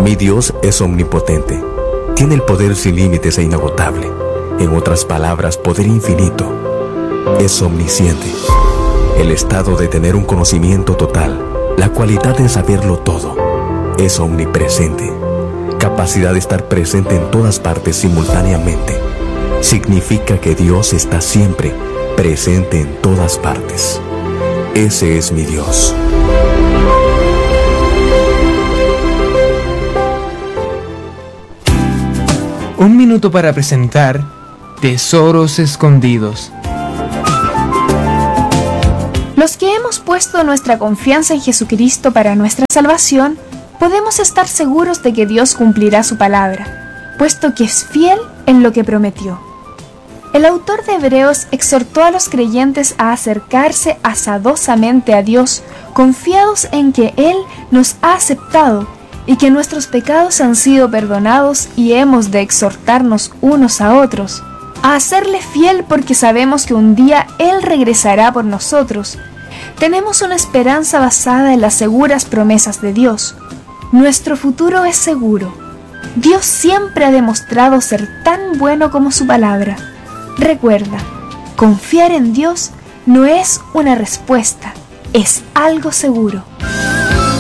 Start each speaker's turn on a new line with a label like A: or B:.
A: Mi Dios es omnipotente. Tiene el poder sin límites e inagotable. En otras palabras, poder infinito. Es omnisciente. El estado de tener un conocimiento total. La cualidad de saberlo todo. Es omnipresente. Capacidad de estar presente en todas partes simultáneamente. Significa que Dios está siempre presente en todas partes. Ese es mi Dios.
B: Un minuto para presentar Tesoros Escondidos.
C: Los que hemos puesto nuestra confianza en Jesucristo para nuestra salvación, podemos estar seguros de que Dios cumplirá su palabra, puesto que es fiel en lo que prometió. El autor de Hebreos exhortó a los creyentes a acercarse azadosamente a Dios, confiados en que Él nos ha aceptado y que nuestros pecados han sido perdonados, y hemos de exhortarnos unos a otros a hacerle fiel, porque sabemos que un día Él regresará por nosotros. Tenemos una esperanza basada en las seguras promesas de Dios. Nuestro futuro es seguro. Dios siempre ha demostrado ser tan bueno como su palabra. Recuerda, confiar en Dios no es una respuesta, es algo seguro.